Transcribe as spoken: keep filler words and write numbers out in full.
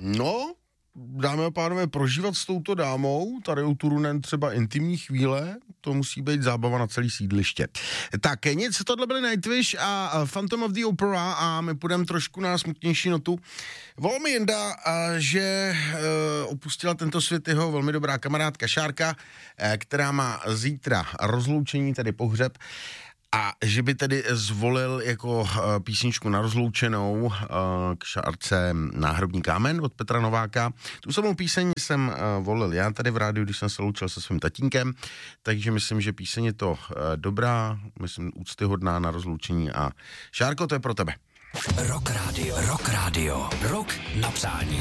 No, dámy a pánové, prožívat s touto dámou, tady u Turunen třeba intimní chvíle, to musí být zábava na celý sídliště. Tak, nic, tohle byly Nightwish a Phantom of the Opera a my půjdeme trošku na smutnější notu. Volal mi Jenda, že uh, opustila tento svět jeho velmi dobrá kamarádka Šárka, uh, která má zítra rozloučení, tedy pohřeb, a že by tedy zvolil jako uh, písničku na rozloučenou uh, k Šárce Náhrobní kámen od Petra Nováka. Tu samou píseň jsem uh, volil já tady v rádiu, když jsem se loučil se svým tatínkem, takže myslím, že píseň je to uh, dobrá, myslím úctyhodná na rozloučení a Šárko, to je pro tebe. Rock Radio, Rock Radio, Rock na přání.